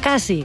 Casi,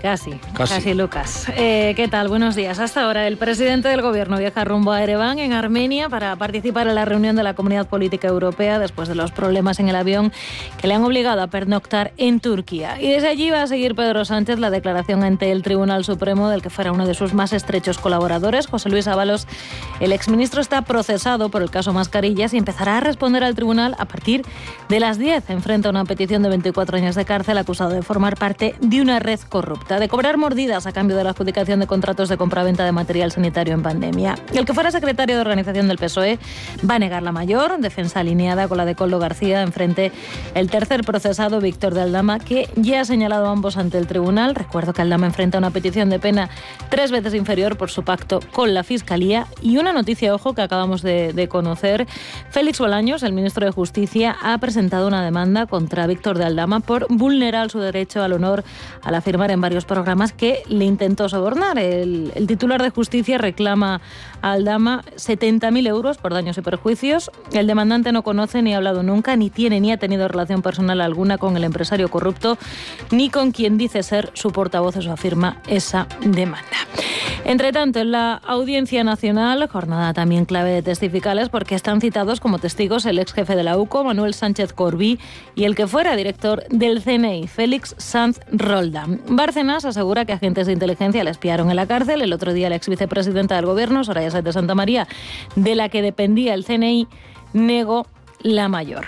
Lucas. ¿Qué tal? Buenos días. Hasta ahora el presidente del gobierno viaja rumbo a Ereván, en Armenia, para participar en la reunión de la Comunidad Política Europea después de los problemas en el avión que le han obligado a pernoctar en Turquía. Y desde allí va a seguir Pedro Sánchez la declaración ante el Tribunal Supremo del que fuera uno de sus más estrechos colaboradores, José Luis Ábalos. El exministro está procesado por el caso Mascarillas y empezará a responder al tribunal a partir de las 10. Enfrenta una petición de 24 años de cárcel, acusado de formar parte de una red corrupta, de cobrar mordidas a cambio de la adjudicación de contratos de compraventa de material sanitario en pandemia. El que fuera secretario de organización del PSOE va a negar la mayor, defensa alineada con la de Koldo García. Enfrente el tercer procesado, Víctor de Aldama, que ya ha señalado a ambos ante el tribunal. Recuerdo que Aldama enfrenta una petición de pena 3 veces inferior por su pacto con la Fiscalía. Y una noticia, ojo, que acabamos de conocer: Félix Bolaños, el ministro de Justicia, ha presentado una demanda contra Víctor de Aldama por vulnerar su derecho al honor al afirmar en varios programas que le intentó sobornar. El titular de Justicia reclama a Aldama 70.000 euros por daños y perjuicios. El demandante no conoce ni ha hablado nunca, ni tiene ni ha tenido relación personal alguna con el empresario corrupto, ni con quien dice ser su portavoz. Eso afirma esa demanda. Entre tanto, en la Audiencia Nacional, jornada también clave de testificales, porque están citados como testigos el ex jefe de la UCO, Manuel Sánchez Corbí, y el que fuera director del CNI, Félix Sanz Roldán. Bárcenas asegura que agentes de inteligencia le espiaron en la cárcel. El otro día la ex vicepresidenta del Gobierno, Soraya Sáenz de Santamaría, de la que dependía el CNI, negó la mayor.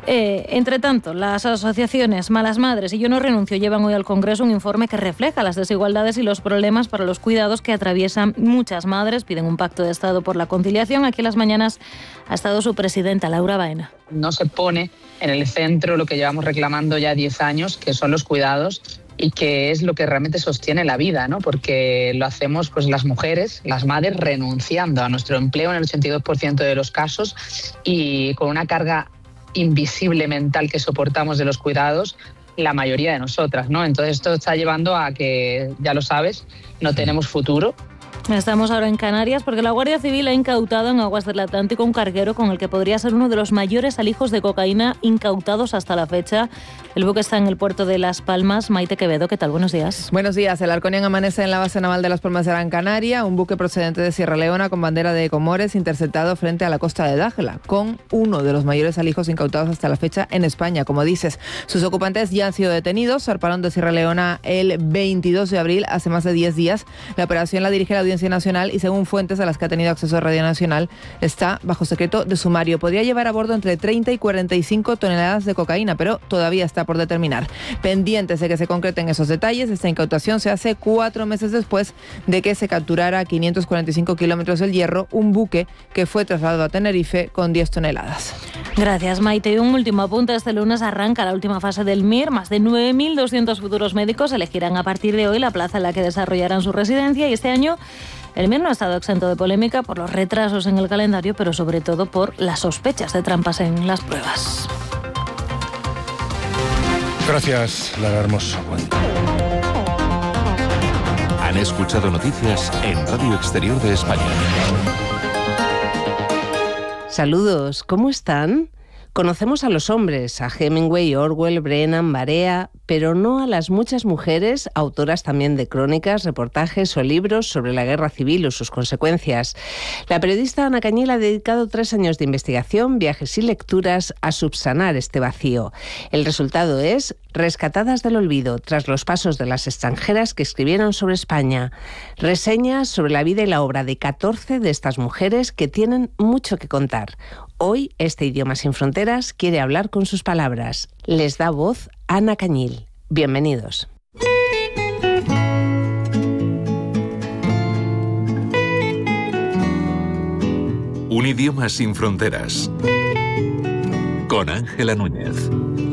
Entre tanto, las asociaciones Malas Madres y Yo No Renuncio llevan hoy al Congreso un informe que refleja las desigualdades y los problemas para los cuidados que atraviesan muchas madres. Piden un pacto de Estado por la conciliación. Aquí en Las Mañanas ha estado su presidenta, Laura Baena. No se pone en el centro lo que llevamos reclamando ya 10 años, que son los cuidados, y que es lo que realmente sostiene la vida, ¿no? Porque lo hacemos pues las mujeres, las madres, renunciando a nuestro empleo en el 82% de los casos, y con una carga invisible mental que soportamos de los cuidados la mayoría de nosotras, ¿no? Entonces esto está llevando a que, ya lo sabes, no tenemos futuro. Estamos ahora en Canarias porque la Guardia Civil ha incautado en aguas del Atlántico un carguero con el que podría ser uno de los mayores alijos de cocaína incautados hasta la fecha. El buque está en el puerto de Las Palmas. Maite Quevedo, ¿qué tal? Buenos días. Buenos días. El Arconian amanece en la base naval de Las Palmas de Gran Canaria, un buque procedente de Sierra Leona con bandera de Comores, interceptado frente a la costa de Dájela, con uno de los mayores alijos incautados hasta la fecha en España. Como dices, sus ocupantes ya han sido detenidos, zarparon de Sierra Leona el 22 de abril, hace más de 10 días. La operación la dirige la Audiencia Nacional y, según fuentes a las que ha tenido acceso a Radio Nacional, está bajo secreto de sumario. Podría llevar a bordo entre 30 y 45 toneladas de cocaína, pero todavía está por determinar. Pendientes de que se concreten esos detalles, esta incautación se hace 4 meses después de que se capturara a 545 kilómetros del Hierro un buque que fue trasladado a Tenerife con 10 toneladas. Gracias, Maite. Y un último apunte. Este lunes arranca la última fase del MIR. Más de 9.200 futuros médicos elegirán a partir de hoy la plaza en la que desarrollarán su residencia, y este año el MIR no ha estado exento de polémica por los retrasos en el calendario, pero sobre todo por las sospechas de trampas en las pruebas. Gracias, Lara Hermoso. Han escuchado noticias en Radio Exterior de España. Saludos, ¿cómo están? Conocemos a los hombres, a Hemingway, Orwell, Brennan, Barea, pero no a las muchas mujeres, autoras también de crónicas, reportajes o libros sobre la guerra civil o sus consecuencias. La periodista Ana Cañil ha dedicado 3 años de investigación, viajes y lecturas a subsanar este vacío. El resultado es Rescatadas del olvido, tras los pasos de las extranjeras que escribieron sobre España. Reseñas sobre la vida y la obra de 14 de estas mujeres que tienen mucho que contar. Hoy, este Idioma sin Fronteras quiere hablar con sus palabras. Les da voz Ana Cañil. Bienvenidos. Un Idioma sin Fronteras. Con Ángela Núñez.